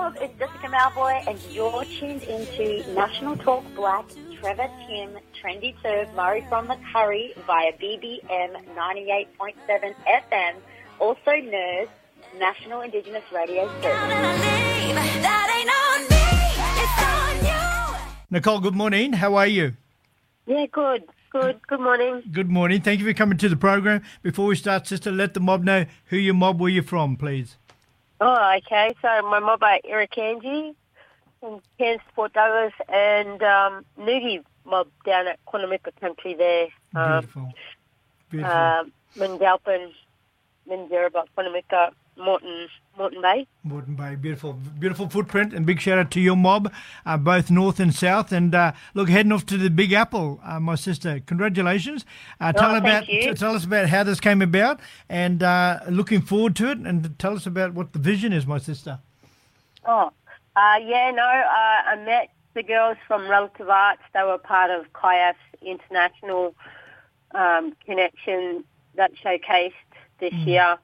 mob, it's Jessica Malboy, and you're tuned into National Talk Black, Trevor Tim, Trendy Serve, Murray from the Curry via BBM 98.7 FM, also NERS, National Indigenous Radio Service. Nicole, good morning. How are you? Yeah, good. Good morning. Good morning. Thank you for coming to the program. Before we start, sister, let the mob know who your mob were you from, please. Oh, okay. So my mob are Irukandji from Cairns, Port Douglas, and Noogie mob down at Quanamika country there. Beautiful. Beautiful. Mandalpin, Minjerribut, Quanamika, Moreton Bay. Moreton Bay, beautiful footprint, and big shout out to your mob, both north and south. And look, heading off to the Big Apple, my sister. Congratulations! Tell us about how this came about, and looking forward to it. And tell us about what the vision is, my sister. I met the girls from Relative Arts. They were part of CIAF's international connection that showcased this year.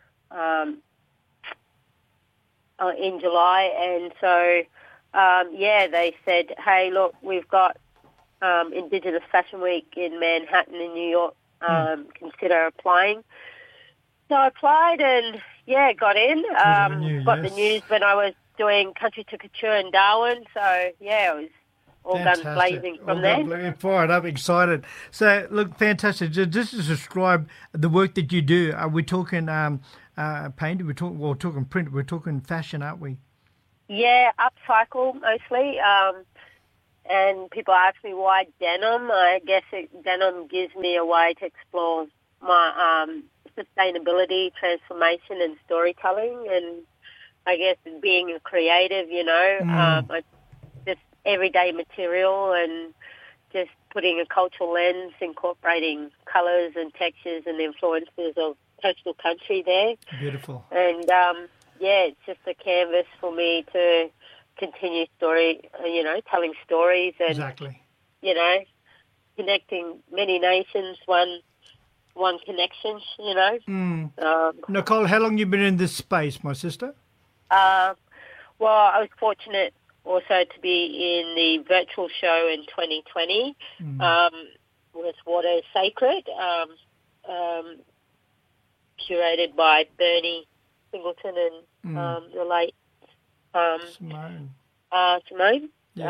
In July, and so they said, hey, look, we've got Indigenous Fashion Week in Manhattan in New York, consider applying. So I applied and got in. Got the news when I was doing Country to Couture in Darwin, so it was all guns blazing from there. Fired up, excited. So, look, fantastic. Just to describe the work that you do, are we talking paint? We're talking print. We're talking fashion, aren't we? Yeah, upcycle mostly. And people ask me why denim. I guess denim gives me a way to explore my sustainability, transformation, and storytelling. And I guess being a creative, just everyday material and just putting a cultural lens, incorporating colours and textures and influences of coastal country there. Beautiful. And, it's just a canvas for me to continue telling stories and, exactly. Connecting many nations, one connection, Nicole, how long have you been in this space, my sister? I was fortunate also to be in the virtual show in 2020 with Water is Sacred, curated by Bernie Singleton and the late Simone. Simone.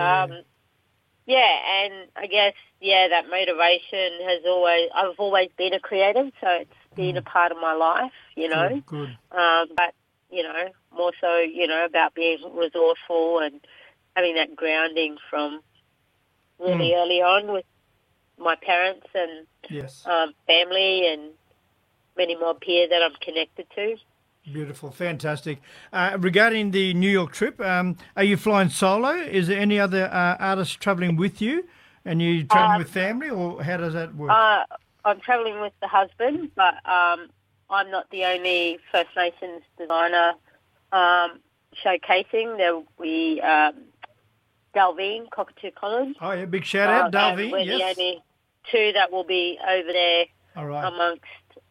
And I guess, that motivation I've always been a creative, so it's been a part of my life, Good. But, more so, about being resourceful and having that grounding from really early on with my parents and family and many more peers that I'm connected to. Beautiful, fantastic. Regarding the New York trip, are you flying solo? Is there any other artists travelling with you? And you travelling with family, or how does that work? I'm travelling with the husband, but I'm not the only First Nations designer showcasing. There'll be Dalveen, Cockatoo Collins. Oh, yeah, big shout out, Dalveen, we're the only two that will be over there amongst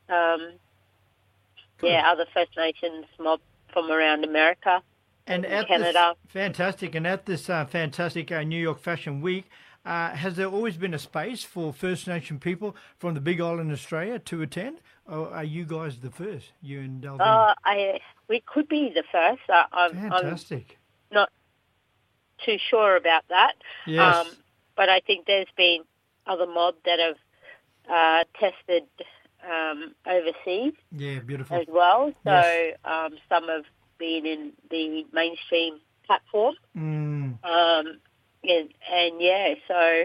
other First Nations mob from around America and Canada. Fantastic. And at this fantastic New York Fashion Week, has there always been a space for First Nation people from the Big Island, Australia, to attend? Or are you guys the first, you and Dalveen? We could be the first. Fantastic. I'm not too sure about that. Yes. But I think there's been other mob that have tested overseas. Yeah, beautiful. As well. So some have been in the mainstream platform. So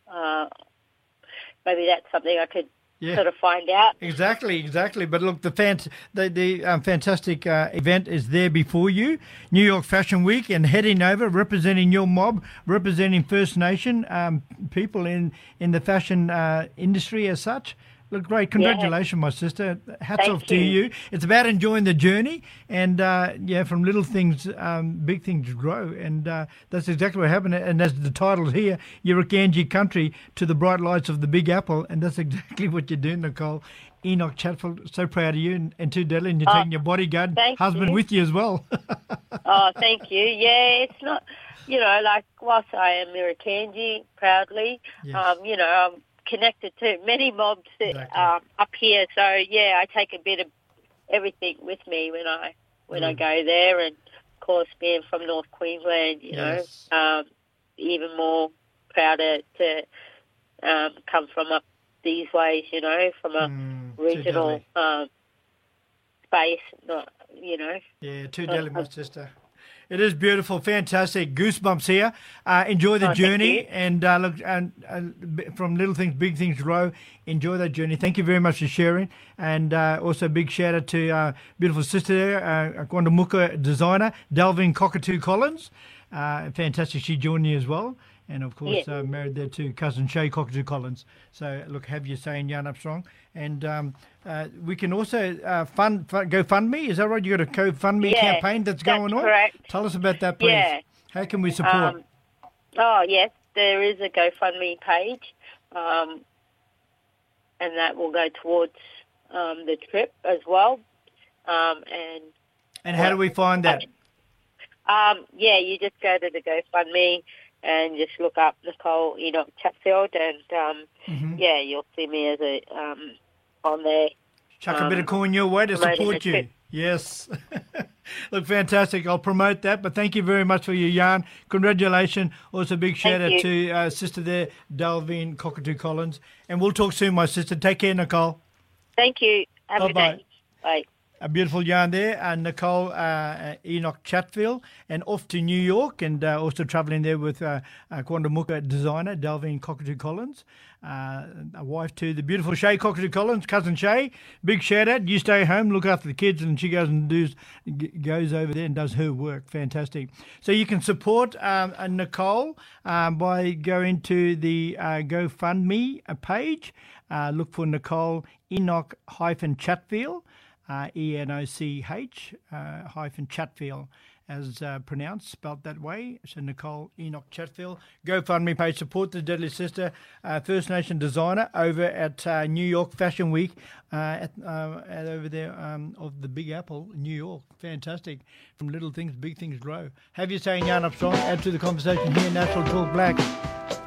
maybe that's something I could sort of find out. Exactly. But look, the fantastic event is there before you, New York Fashion Week, and heading over, representing your mob, representing First Nation people in the fashion industry as such. Look, great. Congratulations, my sister. Hats off to you. It's about enjoying the journey and, from little things, big things grow. And that's exactly what happened. And as the title here, Irukandji country to the bright lights of the Big Apple. And that's exactly what you're doing, Nicole. Enoch Chatfield, so proud of you and too, Deadly, and you're taking your bodyguard husband with you as well. Oh, thank you. Yeah, it's not, like whilst I am Mirakanji proudly, Yes. I'm connected to many mobs Exactly. up here. So, yeah, I take a bit of everything with me when I go there. And, of course, being from North Queensland, Yes. even more prouder to come from up these ways, from a regional space, Yeah, too deadly, my sister. It is beautiful, fantastic. Goosebumps here. Enjoy the journey, you. and look, and from little things, big things grow. Enjoy that journey. Thank you very much for sharing, and also big shout out to beautiful sister there, Gwandamuka designer Delvin Cockatoo Collins. Fantastic, she joined you as well. And, of course, married there to cousin Shay Cockatoo Collins. So, look, have your say in Yarn Up Strong. And we can also GoFundMe. Is that right? You got a GoFundMe campaign that's going on? Correct. Tell us about that, please. Yeah. How can we support? Yes, there is a GoFundMe page, and that will go towards the trip as well. And how do we find that? You just go to the GoFundMe and just look up Nicole Enoch Chatfield, and you'll see me as on there. Chuck a bit of coin your way to support you. Yes. Look, fantastic. I'll promote that, but thank you very much for your yarn. Congratulations. Also, big shout out to sister there, Delvin Cockatoo Collins. And we'll talk soon, my sister. Take care, Nicole. Thank you. Have a good day. Bye. A beautiful yarn there, Nicole Enoch Chatfield, and off to New York, and also travelling there with Gwandamuka designer Delvin Cockatoo Collins, a wife to the beautiful Shay Cockatoo Collins, cousin Shay. Big shout out. You stay home, look after the kids, and she goes over there and does her work. Fantastic. So you can support Nicole by going to the GoFundMe page. Look for Nicole Enoch Chatfield. ENOCH hyphen Chatfield, as pronounced, spelt that way. So Nicole Enoch Chatfield. GoFundMe page. Support the Deadly Sister, First Nation designer over at New York Fashion Week at over there of the Big Apple, New York. Fantastic. From little things, big things grow. Have your say in Yarn Up Strong. Add to the conversation here, Natural Talk Black.